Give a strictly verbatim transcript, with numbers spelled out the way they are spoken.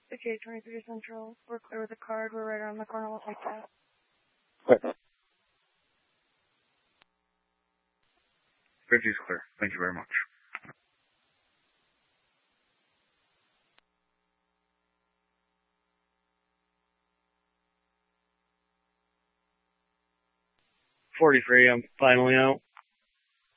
Okay, twenty-three Central. We're clear with the card. We're right around the corner. We'll take that. fifty is clear. Thank you very much. forty-three, I'm finally out.